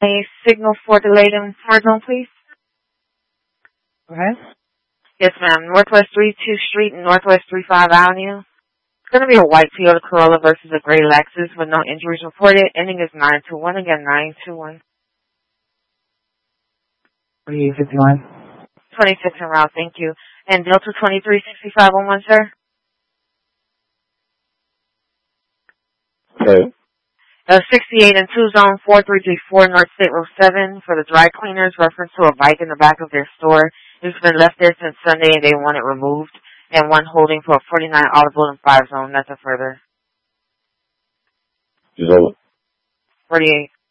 A signal for delayed in smart zone, please. Go ahead. Yes, ma'am. Northwest 32th Street and Northwest 35 Avenue. It's going to be a white Toyota Corolla versus a gray Lexus with no injuries reported. Ending is 921. Again, 921. 3851. 26 en route. Thank you. And Delta 236511, sir. Okay. 68 and 2 zone 4334 North State Road 7 for the dry cleaners. Reference to a bike in the back of their store. It's been left there since Sunday and they want it removed. And one holding for a 49 Olive Boulevard 5 zone. Nothing further. Is over. 48.